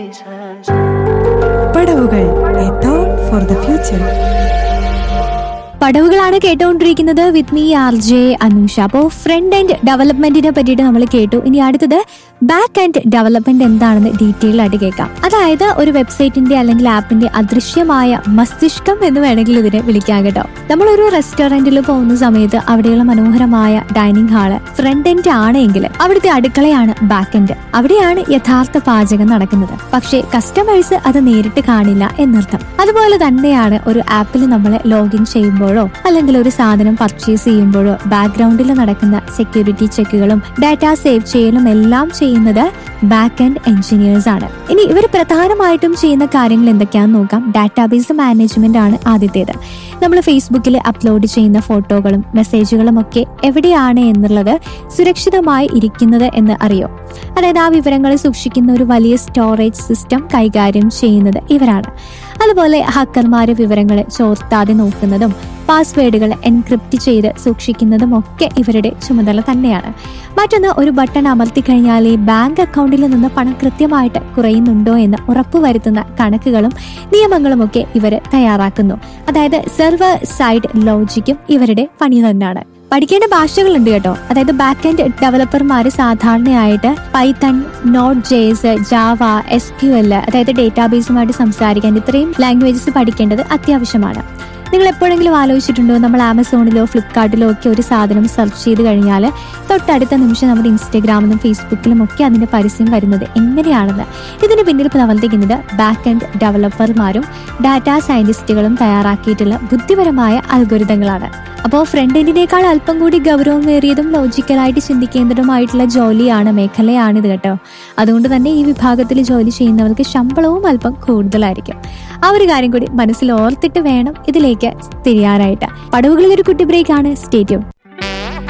പടവുകൾ, a thought for the future. പടവുകളാണ് കേട്ടുകൊണ്ടിരിക്കുന്നത് with me R J Anusha. അപ്പോൾ ഫ്രണ്ട് ആൻഡ് ഡെവലപ്മെന്റിനെ പറ്റിയിട്ട് നമ്മൾ കേട്ടു. ഇനി അടുത്തത് ബാക്ക് ആൻഡ് ഡെവലപ്മെന്റ് എന്താണെന്ന് ഡീറ്റെയിൽ ആയിട്ട് കേൾക്കാം. അതായത് ഒരു വെബ്സൈറ്റിന്റെ അല്ലെങ്കിൽ ആപ്പിന്റെ അദൃശ്യമായ മസ്തിഷ്കം എന്ന് വേണമെങ്കിൽ ഇതിനെ വിളിക്കാം കേട്ടോ. നമ്മളൊരു റെസ്റ്റോറന്റിൽ പോകുന്ന സമയത്ത് അവിടെയുള്ള മനോഹരമായ ഡൈനിങ് ഹാള് ഫ്രണ്ട് എൻഡ് ആണെങ്കിൽ അവിടുത്തെ അടുക്കളയാണ് ബാക്ക് എൻഡ്. അവിടെയാണ് യഥാർത്ഥ പാചകം നടക്കുന്നത്. പക്ഷേ കസ്റ്റമേഴ്സ് അത് നേരിട്ട് കാണില്ല എന്നർത്ഥം. അതുപോലെ തന്നെയാണ് ഒരു ആപ്പിൽ നമ്മൾ ലോഗിൻ ചെയ്യുമ്പോഴോ അല്ലെങ്കിൽ ഒരു സാധനം പർച്ചേസ് ചെയ്യുമ്പോഴോ ബാക്ക്ഗ്രൗണ്ടിൽ നടക്കുന്ന സെക്യൂരിറ്റി ചെക്കുകളും ഡാറ്റ സേവ് ചെയ്യലും എല്ലാം ചെയ്യുന്നത് ബാക്ക് എൻഡ് എഞ്ചിനീയേഴ്സ് ആണ്. ഇനി ഇവർ പ്രധാനമായിട്ടും ചെയ്യുന്ന കാര്യങ്ങൾ എന്തൊക്കെയാണെന്ന് നോക്കാം. ഡാറ്റാബേസ് മാനേജ്മെന്റ് ആണ് ആദ്യത്തേത്. നമ്മൾ ഫേസ്ബുക്കിൽ അപ്ലോഡ് ചെയ്യുന്ന ഫോട്ടോകളും മെസ്സേജുകളും ഒക്കെ എവിടെയാണ് എന്നുള്ളത് സുരക്ഷിതമായി ഇരിക്കുന്നത് എന്ന് അറിയോ? അതായത് ആ വിവരങ്ങൾ സൂക്ഷിക്കുന്ന ഒരു വലിയ സ്റ്റോറേജ് സിസ്റ്റം കൈകാര്യം ചെയ്യുന്നത് ഇവരാണ്. അതുപോലെ ഹാക്കർമാര് വിവരങ്ങൾ ചോർത്താതെ നോക്കുന്നതും പാസ്വേഡുകൾ എൻക്രിപ്റ്റ് ചെയ്ത് സൂക്ഷിക്കുന്നതും ഒക്കെ ഇവരുടെ ചുമതല തന്നെയാണ്. മറ്റൊന്ന്, ഒരു ബട്ടൺ അമർത്തി കഴിഞ്ഞാൽ ഈ ബാങ്ക് അക്കൗണ്ടിൽ നിന്ന് പണം കൃത്യമായിട്ട് കുറയുന്നുണ്ടോ എന്ന് ഉറപ്പുവരുത്തുന്ന കണക്കുകളും നിയമങ്ങളും ഒക്കെ ഇവർ തയ്യാറാക്കുന്നു. അതായത് സെർവർ സൈഡ് ലോജിക്കും ഇവരുടെ പണി തന്നെയാണ്. പഠിക്കേണ്ട ഭാഷകളുണ്ട് കേട്ടോ. അതായത് ബാക്ക് എൻഡ് ഡെവലപ്പർമാർ സാധാരണയായിട്ട് Python, not JS, Java, SQL അതായത് ഡേറ്റാബേസുമായിട്ട് സംസാരിക്കാൻ ഇത്രയും ലാംഗ്വേജസ് പഠിക്കേണ്ടത് അത്യാവശ്യമാണ്. നിങ്ങൾ എപ്പോഴെങ്കിലും ആലോചിച്ചിട്ടുണ്ടോ, നമ്മൾ ആമസോണിലോ ഫ്ലിപ്കാർട്ടിലോ ഒക്കെ ഒരു സാധനം സെർച്ച് ചെയ്ത് കഴിഞ്ഞാൽ തൊട്ടടുത്ത നിമിഷം നമ്മുടെ ഇൻസ്റ്റഗ്രാമിലും ഫേസ്ബുക്കിലും ഒക്കെ അതിന്റെ പരസ്യം വരുന്നത് എങ്ങനെയാണെന്ന്? ഇതിന് പിന്നിൽ പ്രവർത്തിക്കുന്നത് ബാക്ക് എൻഡ് ഡെവലപ്പർമാരും ഡാറ്റാ സയന്റിസ്റ്റുകളും തയ്യാറാക്കിയിട്ടുള്ള ബുദ്ധിപരമായ അൽഗോരിതങ്ങളാണ്. അപ്പോൾ ഫ്രണ്ട് എൻഡിനേക്കാൾ അല്പം കൂടി ഗൗരവമേറിയതും ലോജിക്കലായിട്ട് ചിന്തിക്കേണ്ടതുമായിട്ടുള്ള മേഖലയാണിത് കേട്ടോ. അതുകൊണ്ട് തന്നെ ഈ വിഭാഗത്തിൽ ജോലി ചെയ്യുന്നവർക്ക് ശമ്പളവും അല്പം കൂടുതലായിരിക്കും. ആ ഒരു കാര്യം കൂടി മനസ്സിൽ ഓർത്തിട്ട് വേണം ഇതിലേക്ക് തിരിയാനായിട്ട്. പടവുകളിൽ ഒരു കുട്ടി ബ്രേക്ക് ആണ്. Stay tune.